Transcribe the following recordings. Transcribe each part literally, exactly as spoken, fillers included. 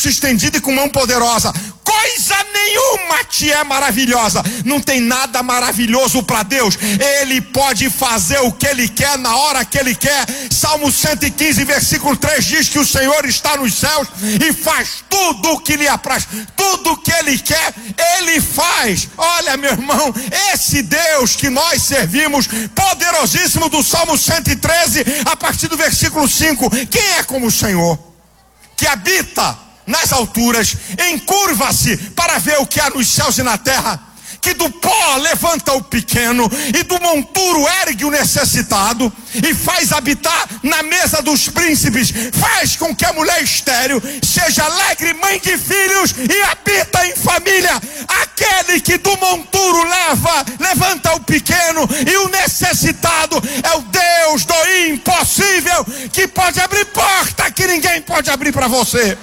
braço estendido e com mão poderosa. Coisa nenhuma te é maravilhosa. Não tem nada maravilhoso para Deus. Ele pode fazer o que Ele quer, na hora que Ele quer. Salmo cento e quinze, versículo três diz que o Senhor está nos céus e faz tudo o que lhe apraz. Tudo o que Ele quer, Ele faz. Olha, meu irmão, esse Deus que nós servimos, poderosíssimo, do Salmo cento e treze, a partir do versículo cinco. Quem é como o Senhor, que habita nas alturas, encurva-se para ver o que há nos céus e na terra, que do pó levanta o pequeno e do monturo ergue o necessitado, e faz habitar na mesa dos príncipes, faz com que a mulher estéril seja alegre mãe de filhos e habita em família. Aquele que do monturo leva, levanta o pequeno e o necessitado, é o Deus do impossível, que pode abrir porta que ninguém pode abrir para você.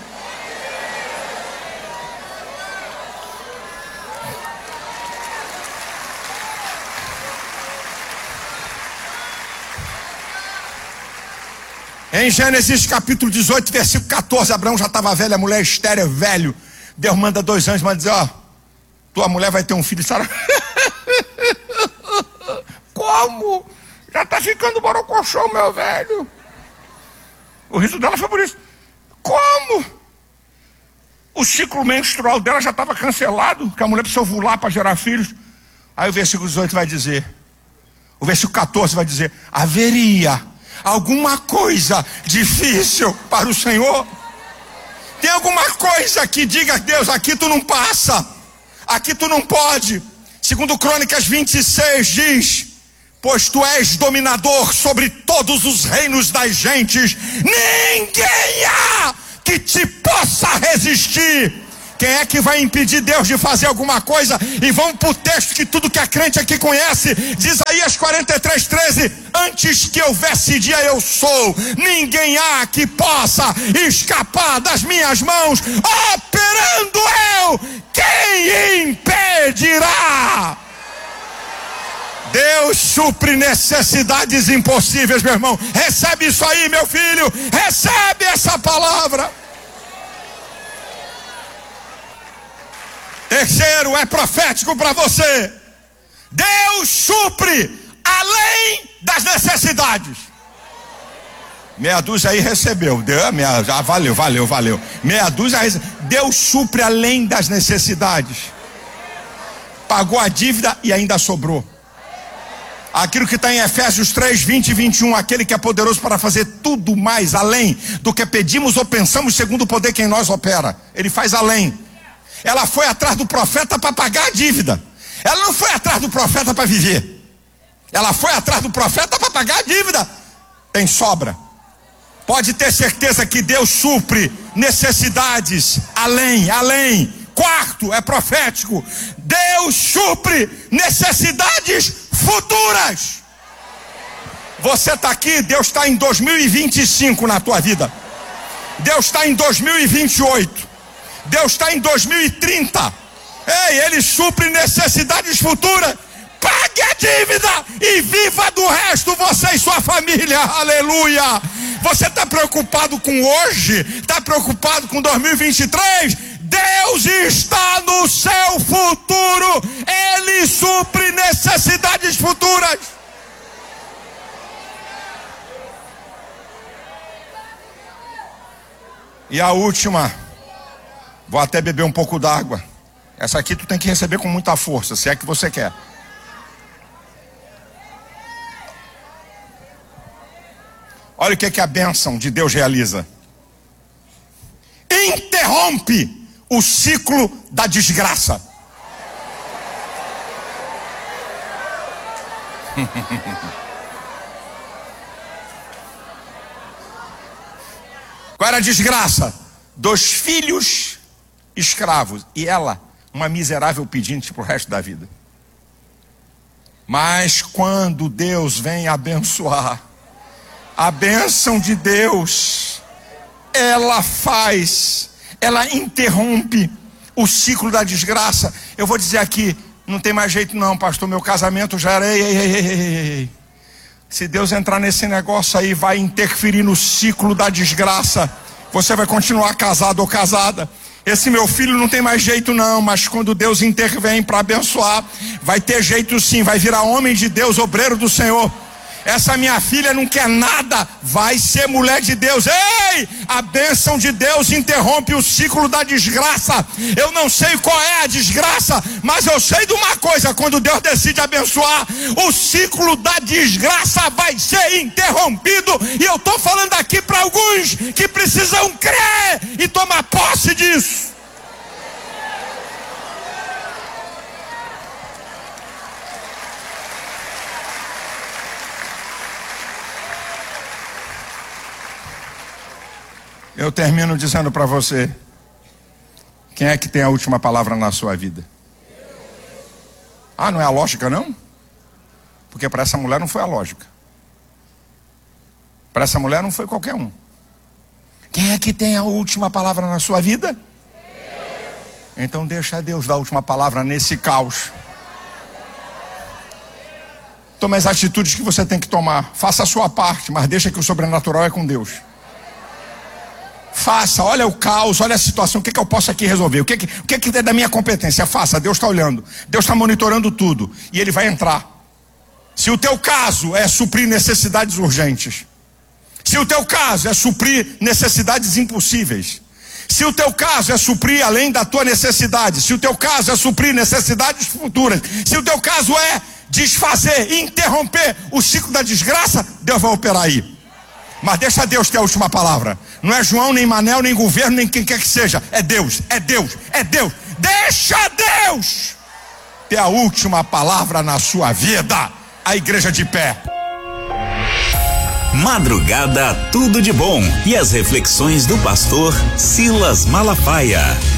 Em Gênesis capítulo dezoito, versículo catorze, Abraão já estava velho, a mulher estéril, velho. Deus manda dois anjos, mas dizer, ó, tua mulher vai ter um filho. Sara, como? Já está ficando borocochô, meu velho. O riso dela foi por isso. Como? O ciclo menstrual dela já estava cancelado, que a mulher precisa ovular para gerar filhos. Aí o versículo dezoito vai dizer, o versículo catorze vai dizer, haveria alguma coisa difícil para o Senhor? Tem alguma coisa que diga, Deus, aqui tu não passa, aqui tu não pode? Segundo Crônicas vinte e seis diz, pois tu és dominador sobre todos os reinos das gentes, ninguém há que te possa resistir. Quem é que vai impedir Deus de fazer alguma coisa? E vamos para o texto que tudo que é crente aqui conhece, de Isaías quarenta e três, treze. Antes que houvesse dia eu sou, ninguém há que possa escapar das minhas mãos. Operando eu, quem impedirá? Deus supre necessidades impossíveis, meu irmão. Recebe isso aí, meu filho. Recebe essa palavra. Terceiro, é profético para você. Deus supre além das necessidades. Meia dúzia aí recebeu. Deu, meia, já valeu, valeu, valeu. Meia dúzia recebeu. Deus supre além das necessidades. Pagou a dívida e ainda sobrou. Aquilo que está em Efésios três, vinte e vinte e um, aquele que é poderoso para fazer tudo mais além do que pedimos ou pensamos, segundo o poder que em nós opera. Ele faz além. Ela foi atrás do profeta para pagar a dívida. Ela não foi atrás do profeta para viver. Ela foi atrás do profeta para pagar a dívida. Tem sobra. Pode ter certeza que Deus supre necessidades além, além. Quarto, é profético. Deus supre necessidades futuras. Você está aqui, Deus está em dois mil e vinte e cinco na tua vida. Deus está em dois mil e vinte e oito. Deus está em dois mil e trinta. Ei, Ele supre necessidades futuras. Pague a dívida e viva do resto, você e sua família. Aleluia. Você está preocupado com hoje? Está preocupado com dois mil e vinte e três? Deus está no seu futuro. Ele supre necessidades futuras. E a última, vou até beber um pouco d'água. Essa aqui tu tem que receber com muita força, se é que você quer. Olha o que, que a bênção de Deus realiza. Interrompe o ciclo da desgraça. Qual era a desgraça? Dois filhos escravos e ela, uma miserável pedinte para o resto da vida. Mas quando Deus vem abençoar, a bênção de Deus, ela faz, ela interrompe o ciclo da desgraça. Eu vou dizer aqui, não tem mais jeito não, pastor, meu casamento já era... Ei, ei, ei, ei, ei. Se Deus entrar nesse negócio aí, vai interferir no ciclo da desgraça. Você vai continuar casado ou casada. Esse meu filho não tem mais jeito não, mas quando Deus intervém para abençoar, vai ter jeito sim, vai virar homem de Deus, obreiro do Senhor. Essa minha filha não quer nada, vai ser mulher de Deus. Ei, a bênção de Deus interrompe o ciclo da desgraça. Eu não sei qual é a desgraça, mas eu sei de uma coisa: quando Deus decide abençoar, o ciclo da desgraça vai ser interrompido. E eu estou falando aqui para alguns que precisam crer e tomar posse disso. Eu termino dizendo para você: quem é que tem a última palavra na sua vida? Ah, não é a lógica não? Porque para essa mulher não foi a lógica. Para essa mulher não foi qualquer um. Quem é que tem a última palavra na sua vida? Então deixa Deus dar a última palavra nesse caos. Tome as atitudes que você tem que tomar. Faça a sua parte, mas deixa que o sobrenatural é com Deus. Faça, olha o caos, olha a situação, o que, que eu posso aqui resolver, o que, que, o que, que é da minha competência, faça, Deus está olhando, Deus está monitorando tudo, e Ele vai entrar. Se o teu caso é suprir necessidades urgentes, se o teu caso é suprir necessidades impossíveis, se o teu caso é suprir além da tua necessidade, se o teu caso é suprir necessidades futuras, se o teu caso é desfazer, interromper o ciclo da desgraça, Deus vai operar aí. Mas deixa Deus ter a última palavra. Não é João, nem Manel, nem governo, nem quem quer que seja. É Deus, é Deus, é Deus. Deixa Deus ter a última palavra na sua vida. A igreja de pé. Madrugada, tudo de bom. E as reflexões do pastor Silas Malafaia.